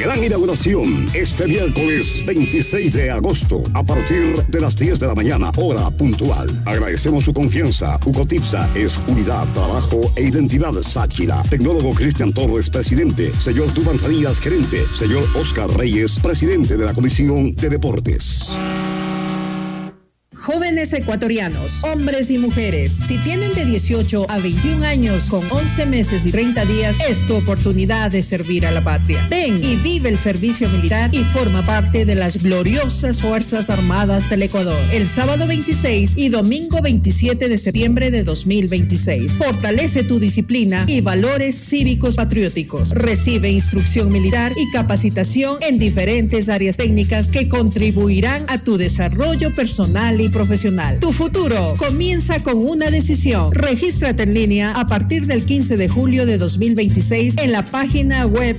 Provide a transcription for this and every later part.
Gran inauguración este miércoles 26 de agosto a partir de las 10 de la mañana, hora puntual. Agradecemos su confianza. Ucotipsa es unidad, trabajo e identidad Sáchila. Tecnólogo Cristian Torres, presidente. Señor Duban Farías, gerente. Señor Oscar Reyes, presidente de la Comisión de Deportes. Jóvenes ecuatorianos, hombres y mujeres, si tienen de 18 a 21 años con 11 meses y 30 días, es tu oportunidad de servir a la patria. Ven y vive el servicio militar y forma parte de las gloriosas Fuerzas Armadas del Ecuador. El sábado 26 y domingo 27 de septiembre de 2026. Fortalece tu disciplina y valores cívicos patrióticos. Recibe instrucción militar y capacitación en diferentes áreas técnicas que contribuirán a tu desarrollo personal y profesional. Tu futuro comienza con una decisión. Regístrate en línea a partir del 15 de julio de 2026 en la página web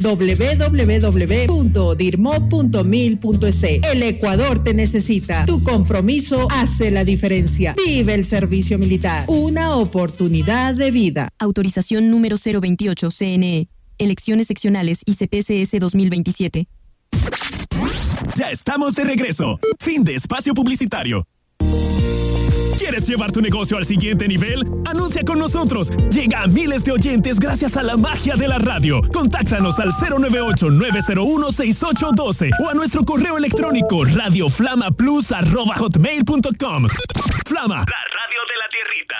www.dirmo.mil.es. El Ecuador te necesita. Tu compromiso hace la diferencia. Vive el servicio militar. Una oportunidad de vida. Autorización número 028 CNE. Elecciones seccionales y CPCS 2027. Ya estamos de regreso. Fin de espacio publicitario. ¿Quieres llevar tu negocio al siguiente nivel? Anuncia con nosotros. Llega a miles de oyentes gracias a la magia de la radio. Contáctanos al 098-901-6812 o a nuestro correo electrónico radioflamaplus@hotmail.com. Flama, la radio de la tierrita.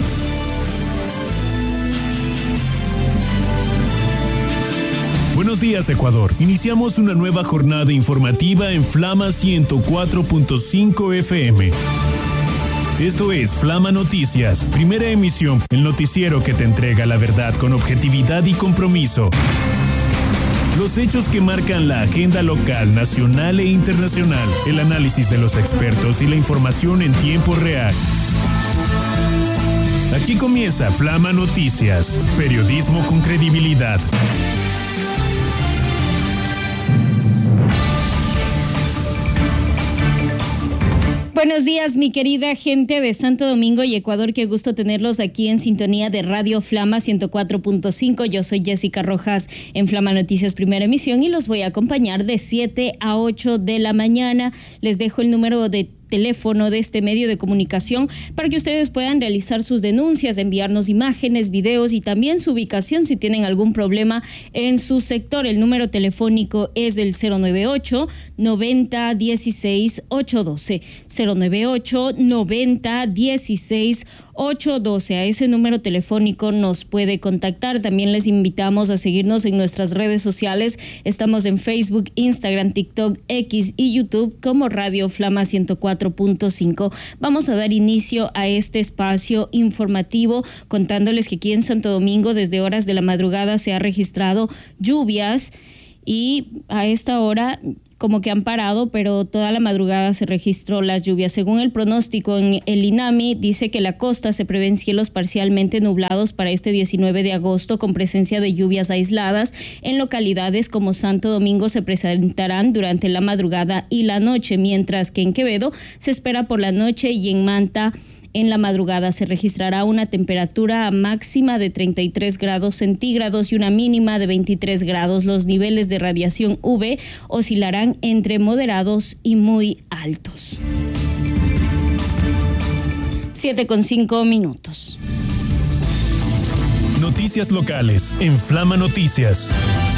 Buenos días, Ecuador. Iniciamos una nueva jornada informativa en Flama 104.5 FM. Esto es Flama Noticias, primera emisión, el noticiero que te entrega la verdad con objetividad y compromiso. Los hechos que marcan la agenda local, nacional e internacional, el análisis de los expertos y la información en tiempo real. Aquí comienza Flama Noticias, periodismo con credibilidad. Buenos días, mi querida gente de Santo Domingo y Ecuador. Qué gusto tenerlos aquí en sintonía de Radio Flama 104.5. Yo soy Jessica Rojas en Flama Noticias Primera Emisión y los voy a acompañar de 7 a 8 de la mañana. Les dejo el número de teléfono de este medio de comunicación para que ustedes puedan realizar sus denuncias, enviarnos imágenes, videos y también su ubicación si tienen algún problema en su sector. El número telefónico es del 098-90-16-812. 098-90-16-812. A ese número telefónico nos puede contactar. También les invitamos a seguirnos en nuestras redes sociales. Estamos en Facebook, Instagram, TikTok, X y YouTube como Radio Flama 104.5. Vamos a dar inicio a este espacio informativo contándoles que aquí en Santo Domingo desde horas de la madrugada se ha registrado lluvias y a esta hora como que han parado, pero toda la madrugada se registró las lluvias. Según el pronóstico en el INAMI, dice que la costa se prevén cielos parcialmente nublados para este 19 de agosto con presencia de lluvias aisladas. En localidades como Santo Domingo se presentarán durante la madrugada y la noche, mientras que en Quevedo se espera por la noche y en Manta en la madrugada se registrará una temperatura máxima de 33 grados centígrados y una mínima de 23 grados. Los niveles de radiación UV oscilarán entre moderados y muy altos. 7:05. Noticias locales en Flama Noticias.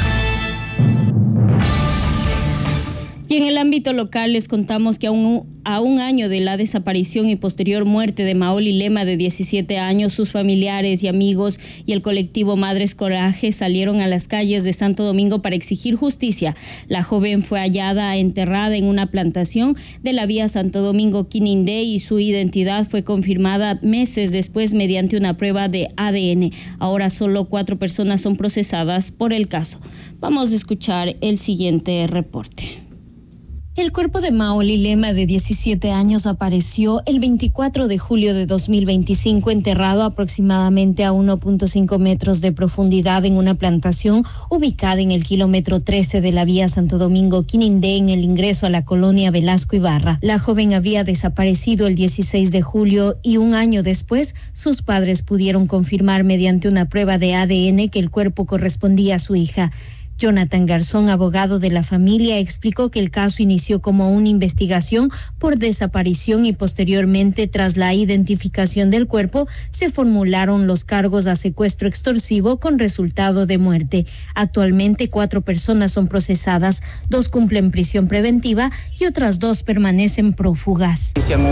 Y en el ámbito local les contamos que a un año de la desaparición y posterior muerte de Maoli Lema, de 17 años, sus familiares y amigos y el colectivo Madres Coraje salieron a las calles de Santo Domingo para exigir justicia. La joven fue hallada enterrada en una plantación de la vía Santo Domingo-Quinindé y su identidad fue confirmada meses después mediante una prueba de ADN. Ahora solo 4 personas son procesadas por el caso. Vamos a escuchar el siguiente reporte. El cuerpo de Maoli Lema, de 17 años, apareció el 24 de julio de 2025 enterrado aproximadamente a 1.5 metros de profundidad en una plantación ubicada en el kilómetro 13 de la vía Santo Domingo-Quinindé en el ingreso a la colonia Velasco Ibarra. La joven había desaparecido el 16 de julio y un año después sus padres pudieron confirmar mediante una prueba de ADN que el cuerpo correspondía a su hija. Jonathan Garzón, abogado de la familia, explicó que el caso inició como una investigación por desaparición y posteriormente, tras la identificación del cuerpo, se formularon los cargos a secuestro extorsivo con resultado de muerte. Actualmente 4 personas son procesadas, 2 cumplen prisión preventiva y otras 2 permanecen prófugas.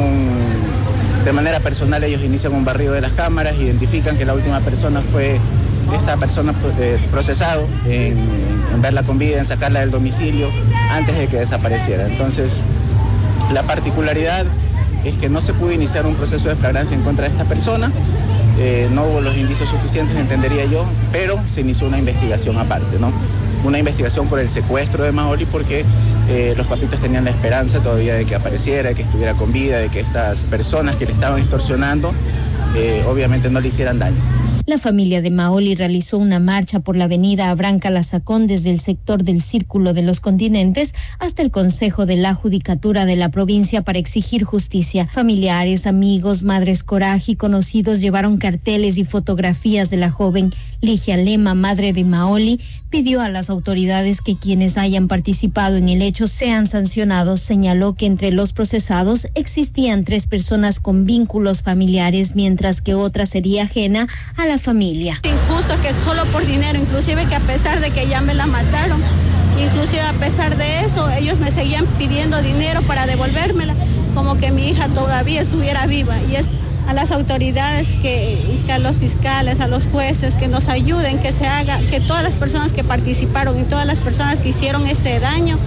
De manera personal ellos inician un barrido de las cámaras, identifican que la última persona fue esta persona procesado en verla con vida, en sacarla del domicilio antes de que desapareciera. Entonces, la particularidad es que no se pudo iniciar un proceso de flagrancia en contra de esta persona, no hubo los indicios suficientes, entendería yo, pero se inició una investigación aparte, ¿no? Una investigación por el secuestro de Maoli porque los papitos tenían la esperanza todavía de que apareciera, de que estuviera con vida, de que estas personas que le estaban extorsionando obviamente no le hicieran daño. La familia de Maoli realizó una marcha por la avenida Abraham Calazacón desde el sector del Círculo de los Continentes hasta el Consejo de la Judicatura de la provincia para exigir justicia. Familiares, amigos, madres coraje y conocidos llevaron carteles y fotografías de la joven. Ligia Lema, madre de Maoli, pidió a las autoridades que quienes hayan participado en el hecho sean sancionados. Señaló que entre los procesados existían 3 personas con vínculos familiares, mientras que otra sería ajena a la familia. Injusto que solo por dinero, inclusive que a pesar de que ya me la mataron, inclusive a pesar de eso, ellos me seguían pidiendo dinero para devolvérmela, como que mi hija todavía estuviera viva. Y es a las autoridades, que a los fiscales, a los jueces, que nos ayuden, que se haga, que todas las personas que participaron y todas las personas que hicieron ese daño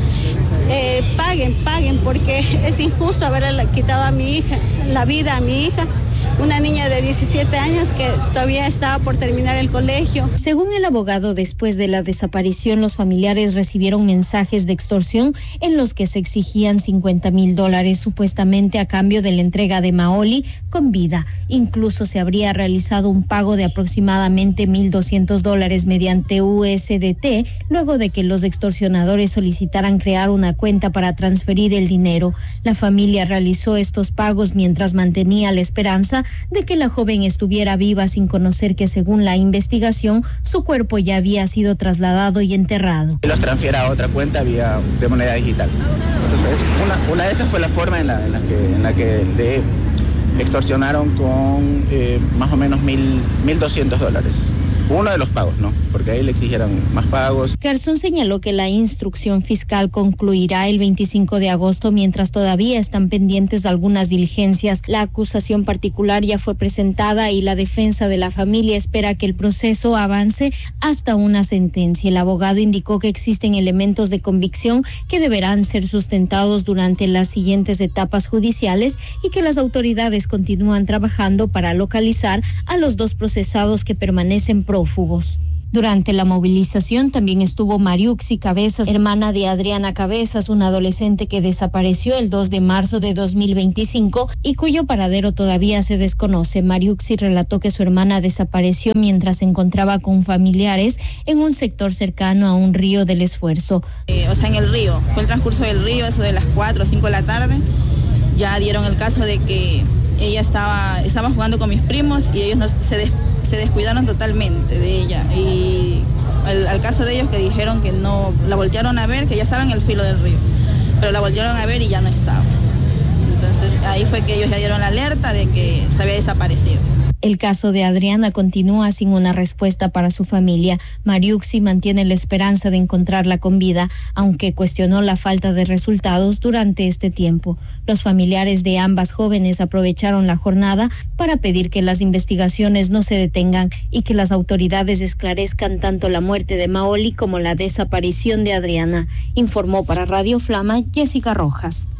paguen, porque es injusto haberle quitado a mi hija, la vida a mi hija. Una niña de 17 años que todavía estaba por terminar el colegio. Según el abogado, después de la desaparición, los familiares recibieron mensajes de extorsión en los que se exigían $50,000 supuestamente a cambio de la entrega de Maoli con vida. Incluso se habría realizado un pago de aproximadamente $1,200 mediante USDT, luego de que los extorsionadores solicitaran crear una cuenta para transferir el dinero. La familia realizó estos pagos mientras mantenía la esperanza de que la joven estuviera viva, sin conocer que, según la investigación, su cuerpo ya había sido trasladado y enterrado. Los transfiera a otra cuenta vía de moneda digital. Entonces, una de esas fue la forma en la que le extorsionaron con más o menos $1,200. Uno de los pagos, ¿no? Porque ahí le exigieron más pagos. Garzón señaló que la instrucción fiscal concluirá el 25 de agosto, mientras todavía están pendientes algunas diligencias. La acusación particular ya fue presentada y la defensa de la familia espera que el proceso avance hasta una sentencia. El abogado indicó que existen elementos de convicción que deberán ser sustentados durante las siguientes etapas judiciales y que las autoridades continúan trabajando para localizar a los 2 procesados que permanecen prófugos. Durante la movilización también estuvo Mariuxi Cabezas, hermana de Adriana Cabezas, una adolescente que desapareció el 2 de marzo de 2025 y cuyo paradero todavía se desconoce. Mariuxi relató que su hermana desapareció mientras se encontraba con familiares en un sector cercano a un río del Esfuerzo. En el río, fue el transcurso del río, eso de las 4 o 5 de la tarde, ya dieron el caso de que ella estaba jugando con mis primos y ellos se descuidaron totalmente de ella, y al caso de ellos que dijeron que no, la voltearon a ver, que ya estaba en el filo del río, pero la voltearon a ver y ya no estaba. Entonces ahí fue que ellos ya dieron la alerta de que se había desaparecido. El caso de Adriana continúa sin una respuesta para su familia. Mariuxi mantiene la esperanza de encontrarla con vida, aunque cuestionó la falta de resultados durante este tiempo. Los familiares de ambas jóvenes aprovecharon la jornada para pedir que las investigaciones no se detengan y que las autoridades esclarezcan tanto la muerte de Maoli como la desaparición de Adriana. Informó para Radio Flama Jessica Rojas.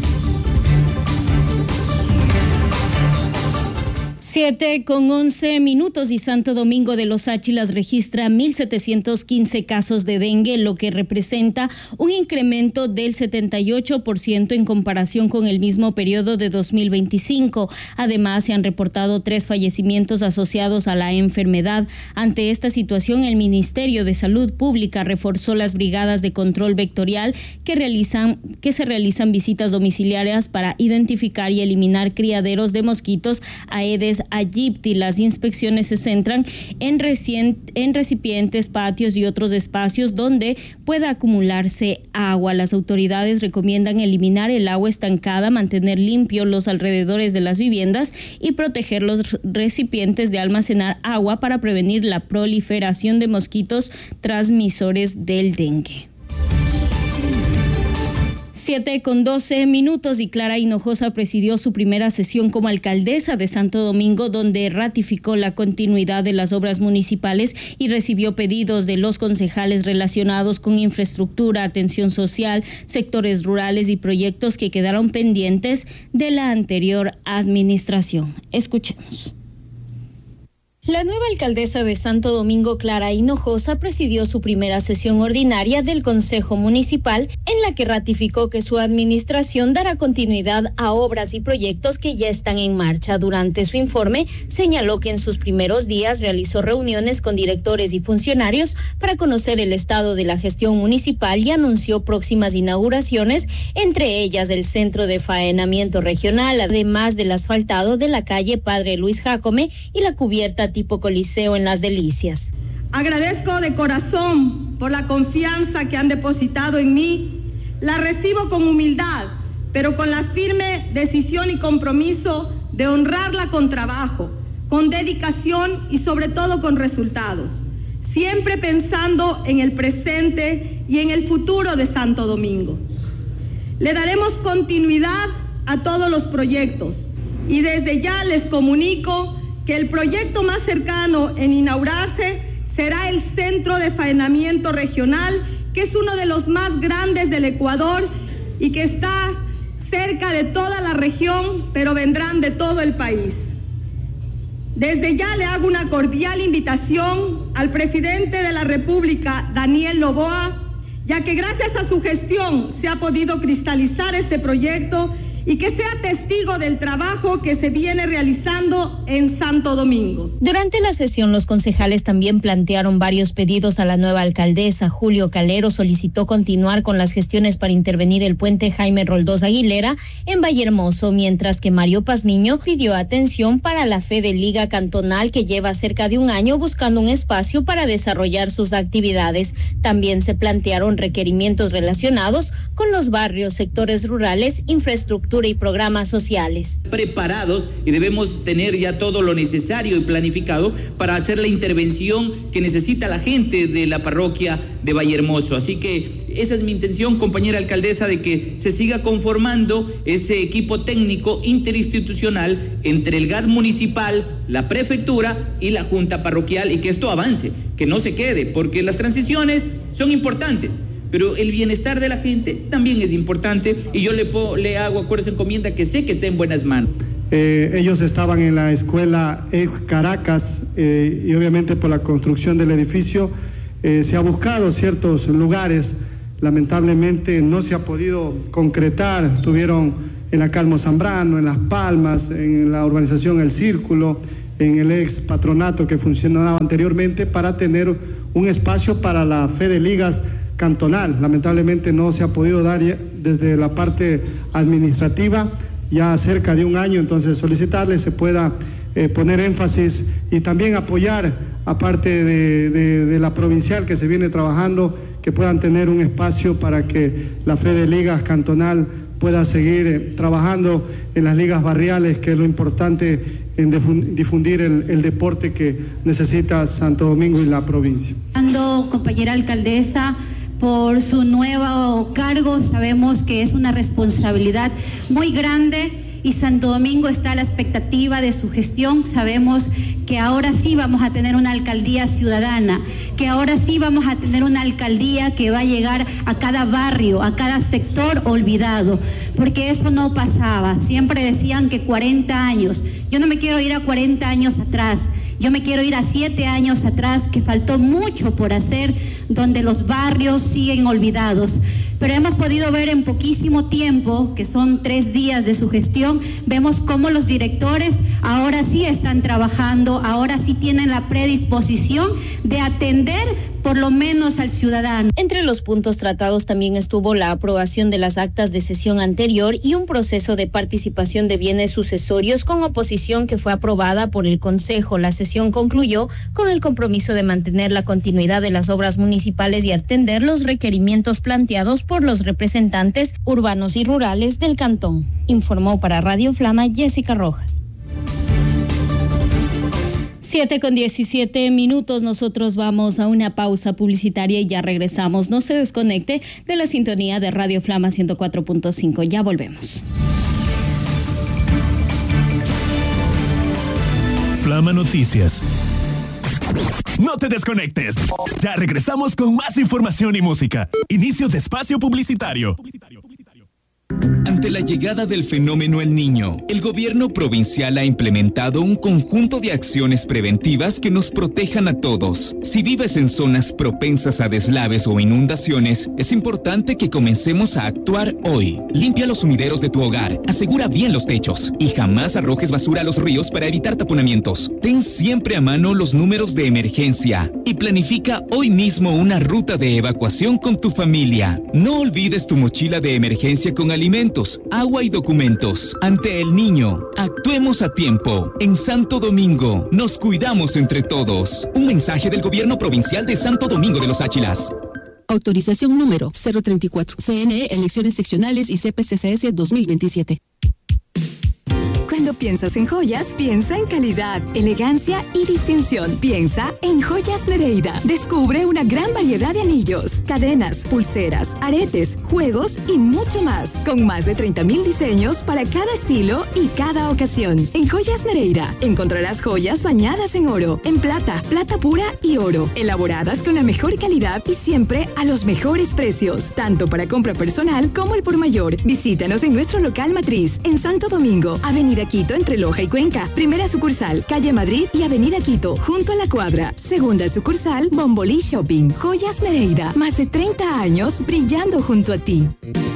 7:11 y Santo Domingo de los Áchilas registra 1,715 casos de dengue, lo que representa un incremento del 78% en comparación con el mismo periodo de 2025. Además, se han reportado 3 fallecimientos asociados a la enfermedad. Ante esta situación, el Ministerio de Salud Pública reforzó las brigadas de control vectorial que se realizan visitas domiciliarias para identificar y eliminar criaderos de mosquitos Aedes Ayipti. Las inspecciones se centran en recipientes, patios y otros espacios donde pueda acumularse agua. Las autoridades recomiendan eliminar el agua estancada, mantener limpios los alrededores de las viviendas y proteger los recipientes de almacenar agua para prevenir la proliferación de mosquitos transmisores del dengue. 7:12 y Clara Hinojosa presidió su primera sesión como alcaldesa de Santo Domingo, donde ratificó la continuidad de las obras municipales y recibió pedidos de los concejales relacionados con infraestructura, atención social, sectores rurales y proyectos que quedaron pendientes de la anterior administración. Escuchemos. La nueva alcaldesa de Santo Domingo, Clara Hinojosa, presidió su primera sesión ordinaria del Consejo Municipal, en la que ratificó que su administración dará continuidad a obras y proyectos que ya están en marcha. Durante su informe, señaló que en sus primeros días realizó reuniones con directores y funcionarios para conocer el estado de la gestión municipal y anunció próximas inauguraciones, entre ellas el Centro de Faenamiento Regional, además del asfaltado de la calle Padre Luis Jácome y la cubierta tipo Coliseo en Las Delicias. Agradezco de corazón por la confianza que han depositado en mí. La recibo con humildad, pero con la firme decisión y compromiso de honrarla con trabajo, con dedicación y sobre todo con resultados, siempre pensando en el presente y en el futuro de Santo Domingo. Le daremos continuidad a todos los proyectos y desde ya les comunico que el proyecto más cercano en inaugurarse será el Centro de Faenamiento Regional, que es uno de los más grandes del Ecuador y que está cerca de toda la región, pero vendrán de todo el país. Desde ya le hago una cordial invitación al presidente de la República, Daniel Noboa, ya que gracias a su gestión se ha podido cristalizar este proyecto y que sea testigo del trabajo que se viene realizando en Santo Domingo. Durante la sesión, los concejales también plantearon varios pedidos a la nueva alcaldesa. Julio Calero solicitó continuar con las gestiones para intervenir el puente Jaime Roldós Aguilera en Vallehermoso, mientras que Mario Pazmiño pidió atención para la Fede Liga Cantonal, que lleva cerca de un año buscando un espacio para desarrollar sus actividades. También se plantearon requerimientos relacionados con los barrios, sectores rurales, infraestructura y programas sociales. Preparados y debemos tener ya todo lo necesario y planificado para hacer la intervención que necesita la gente de la parroquia de Vallehermoso. Así que esa es mi intención, compañera alcaldesa, de que se siga conformando ese equipo técnico interinstitucional entre el GAD municipal, la prefectura y la junta parroquial, y que esto avance, que no se quede, porque las transiciones son importantes, pero el bienestar de la gente también es importante, y yo le hago acuerdos encomienda que sé que está en buenas manos. Ellos estaban en la escuela ex Caracas y obviamente por la construcción del edificio se ha buscado ciertos lugares, lamentablemente no se ha podido concretar. Estuvieron en la Calmo Zambrano, en Las Palmas, en la urbanización El Círculo, en el ex patronato que funcionaba anteriormente, para tener un espacio para la Fede Ligas Cantonal. Lamentablemente no se ha podido dar desde la parte administrativa ya cerca de un año, entonces solicitarle se pueda poner énfasis y también apoyar, aparte de la provincial que se viene trabajando, que puedan tener un espacio para que la Fede Ligas Cantonal pueda seguir trabajando en las ligas barriales, que es lo importante en difundir el deporte que necesita Santo Domingo y la provincia. Compañera alcaldesa, por su nuevo cargo, sabemos que es una responsabilidad muy grande y Santo Domingo está a la expectativa de su gestión. Sabemos que ahora sí vamos a tener una alcaldía ciudadana, que ahora sí vamos a tener una alcaldía que va a llegar a cada barrio, a cada sector olvidado, porque eso no pasaba. Siempre decían que 40 años. Yo no me quiero ir a 40 años atrás. Yo me quiero ir a 7 años atrás, que faltó mucho por hacer, donde los barrios siguen olvidados. pero hemos podido ver en poquísimo tiempo, que son 3 días de su gestión, vemos cómo los directores ahora sí están trabajando, ahora sí tienen la predisposición de atender por lo menos al ciudadano. Entre los puntos tratados también estuvo la aprobación de las actas de sesión anterior y un proceso de participación de bienes sucesorios con oposición que fue aprobada por el Consejo. La sesión concluyó con el compromiso de mantener la continuidad de las obras municipales y atender los requerimientos planteados por los representantes urbanos y rurales del cantón. Informó para Radio Flama Jessica Rojas. 7:17. Nosotros vamos a una pausa publicitaria y ya regresamos. No se desconecte de la sintonía de Radio Flama 104.5. Ya volvemos. Flama Noticias. No te desconectes. Ya regresamos con más información y música. Inicio de espacio publicitario. Ante la llegada del fenómeno El Niño, el gobierno provincial ha implementado un conjunto de acciones preventivas que nos protejan a todos. Si vives en zonas propensas a deslaves o inundaciones, es importante que comencemos a actuar hoy. Limpia los sumideros de tu hogar, asegura bien los techos y jamás arrojes basura a los ríos para evitar taponamientos. Ten siempre a mano los números de emergencia y planifica hoy mismo una ruta de evacuación con tu familia. No olvides tu mochila de emergencia con alimentos, agua y documentos. Ante El Niño, actuemos a tiempo. En Santo Domingo, nos cuidamos entre todos. Un mensaje del Gobierno Provincial de Santo Domingo de los Áchilas. Autorización número 034. CNE, elecciones seccionales y CPCCS 2027. Cuando piensas en joyas, piensa en calidad, elegancia y distinción. Piensa en Joyas Nereida. Descubre una gran variedad de anillos, cadenas, pulseras, aretes, juegos y mucho más. Con más de 30,000 diseños para cada estilo y cada ocasión. En Joyas Nereida encontrarás joyas bañadas en oro, en plata, plata pura y oro. Elaboradas con la mejor calidad y siempre a los mejores precios. Tanto para compra personal como el por mayor. Visítanos en nuestro local matriz en Santo Domingo, Avenida Quito entre Loja y Cuenca. Primera sucursal, Calle Madrid y Avenida Quito, junto a la Cuadra. Segunda sucursal, Bombolí Shopping. Joyas Nereida, más de 30 años brillando junto a ti.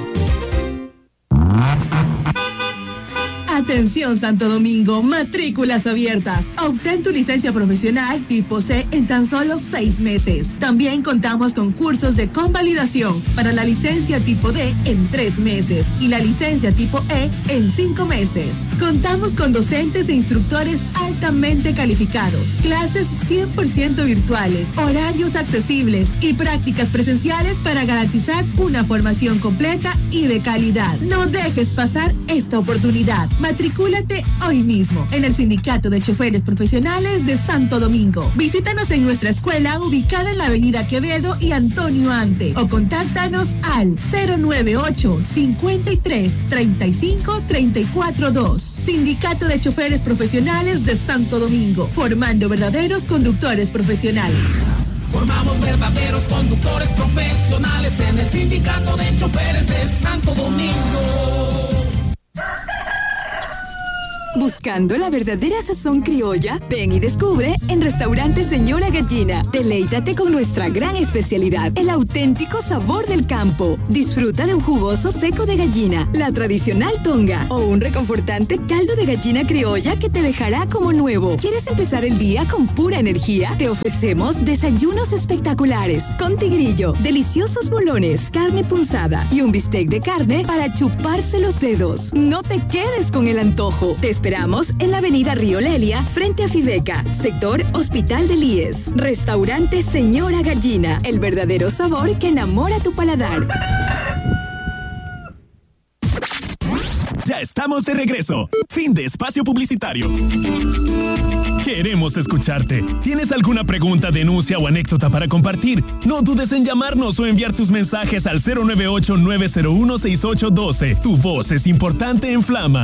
Atención Santo Domingo, matrículas abiertas. Obtén tu licencia profesional tipo C en tan solo 6 meses. También contamos con cursos de convalidación para la licencia tipo D en 3 meses y la licencia tipo E en 5 meses. Contamos con docentes e instructores altamente calificados, clases 100% virtuales, horarios accesibles y prácticas presenciales para garantizar una formación completa y de calidad. No dejes pasar esta oportunidad. Matricúlate hoy mismo en el Sindicato de Choferes Profesionales de Santo Domingo. Visítanos en nuestra escuela ubicada en la Avenida Quevedo y Antonio Ante o contáctanos al 098 53 35 34 2. Sindicato de Choferes Profesionales de Santo Domingo, formando verdaderos conductores profesionales. Formamos verdaderos conductores profesionales en el Sindicato de Choferes de Santo Domingo. Buscando la verdadera sazón criolla, ven y descubre en Restaurante Señora Gallina. Deleítate con nuestra gran especialidad, el auténtico sabor del campo. Disfruta de un jugoso seco de gallina, la tradicional tonga o un reconfortante caldo de gallina criolla que te dejará como nuevo. ¿Quieres empezar el día con pura energía? Te ofrecemos desayunos espectaculares con tigrillo, deliciosos bolones, carne punzada y un bistec de carne para chuparse los dedos. No te quedes con el antojo. Te esperamos en la Avenida Río Lelia, frente a Fibeca, sector Hospital del IES. Restaurante Señora Gallina, el verdadero sabor que enamora tu paladar. Ya estamos de regreso. Fin de espacio publicitario. Queremos escucharte. ¿Tienes alguna pregunta, denuncia o anécdota para compartir? No dudes en llamarnos o enviar tus mensajes al 098-901-6812. Tu voz es importante en Flama.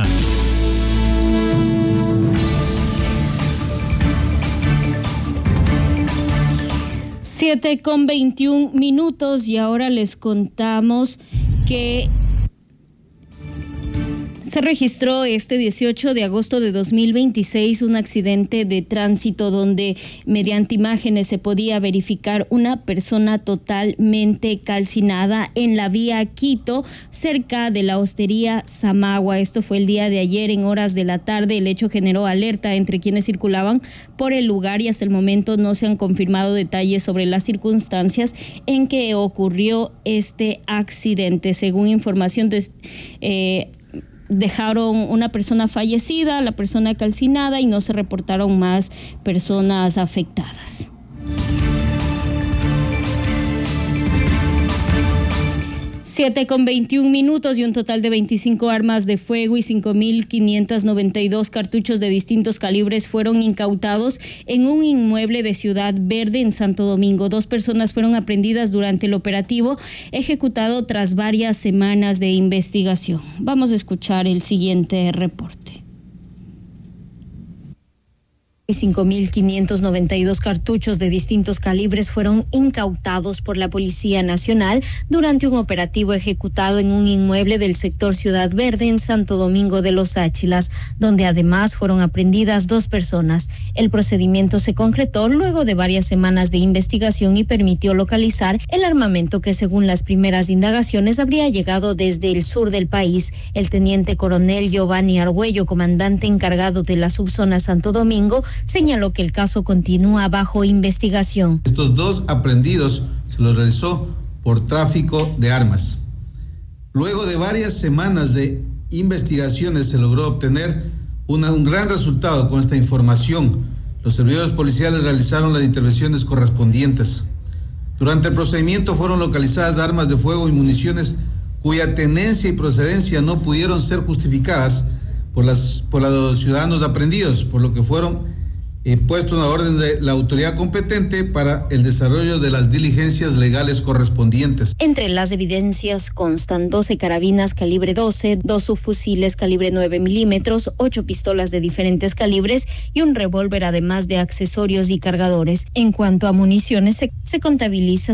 7:21 y ahora les contamos que Se registró este 18 de agosto de 2026 un accidente de tránsito donde mediante imágenes se podía verificar una persona totalmente calcinada en la vía Quito, cerca de la hostería Zamagua. Esto fue el día de ayer en horas de la tarde. El hecho generó alerta entre quienes circulaban por el lugar y hasta el momento no se han confirmado detalles sobre las circunstancias en que ocurrió este accidente. Según información dejaron una persona fallecida, la persona calcinada y no se reportaron más personas afectadas. 7:21 y un total de 25 armas de fuego y 5.592 cartuchos de distintos calibres fueron incautados en un inmueble de Ciudad Verde en Santo Domingo. 2 personas fueron aprehendidas durante el operativo ejecutado tras varias semanas de investigación. Vamos a escuchar el siguiente reporte. 5.592 cartuchos de distintos calibres fueron incautados por la Policía Nacional durante un operativo ejecutado en un inmueble del sector Ciudad Verde en Santo Domingo de los Áchilas, donde además fueron aprehendidas 2 personas. El procedimiento se concretó luego de varias semanas de investigación y permitió localizar el armamento que, según las primeras indagaciones, habría llegado desde el sur del país. El teniente coronel Giovanni Argüello, comandante encargado de la subzona Santo Domingo, señaló que el caso continúa bajo investigación. Estos 2 aprehendidos se los realizó por tráfico de armas. Luego de varias semanas de investigaciones se logró obtener un gran resultado con esta información. Los servidores policiales realizaron las intervenciones correspondientes. Durante el procedimiento fueron localizadas armas de fuego y municiones cuya tenencia y procedencia no pudieron ser justificadas por los ciudadanos aprehendidos, por lo que fueron puesto una orden de la autoridad competente para el desarrollo de las diligencias legales correspondientes. Entre las evidencias constan 12 carabinas calibre 12, 2 subfusiles calibre 9 milímetros, 8 pistolas de diferentes calibres y un revólver, además de accesorios y cargadores. En cuanto a municiones, se contabiliza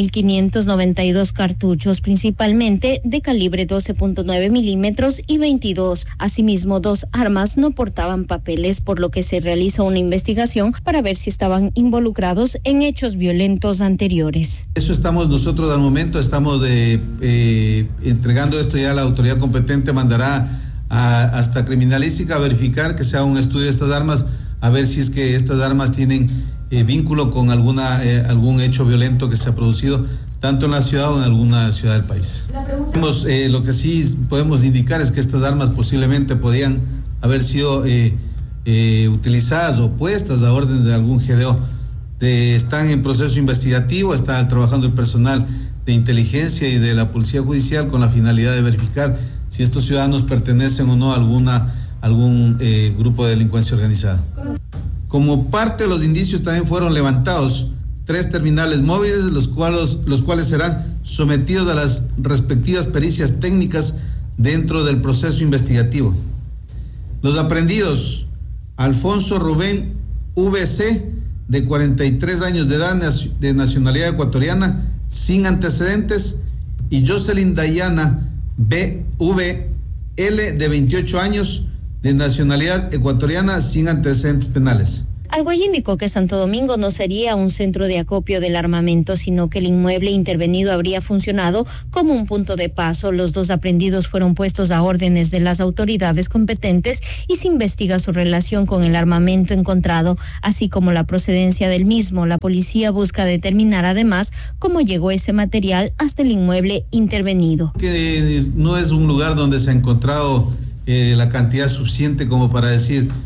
5.592 cartuchos, principalmente de calibre 12.9 milímetros y 22. Asimismo, 2 armas no portaban papeles, por lo que se realiza una investigación para ver si estaban involucrados en hechos violentos anteriores. Eso estamos nosotros al momento, estamos entregando esto ya a la autoridad competente, mandará hasta criminalística a verificar que se haga un estudio de estas armas, a ver si es que estas armas tienen vínculo con algún hecho violento que se ha producido tanto en la ciudad o en alguna ciudad del país. Lo que sí podemos indicar es que estas armas posiblemente podían haber sido utilizadas o puestas a orden de algún GDO. Están en proceso investigativo, está trabajando el personal de inteligencia y de la Policía Judicial con la finalidad de verificar si estos ciudadanos pertenecen o no a algún grupo de delincuencia organizada. Como parte de los indicios también fueron levantados 3 terminales móviles, los cuales serán sometidos a las respectivas pericias técnicas dentro del proceso investigativo. Los aprehendidos: Alfonso Rubén VC, de 43 años de edad, de nacionalidad ecuatoriana, sin antecedentes, y Jocelyn Dayana BVL, de 28 años, de nacionalidad ecuatoriana, sin antecedentes penales. Argüello indicó que Santo Domingo no sería un centro de acopio del armamento, sino que el inmueble intervenido habría funcionado como un punto de paso. Los 2 aprehendidos fueron puestos a órdenes de las autoridades competentes y se investiga su relación con el armamento encontrado, así como la procedencia del mismo. La policía busca determinar además cómo llegó ese material hasta el inmueble intervenido. Que no es un lugar donde se ha encontrado la cantidad suficiente como para decir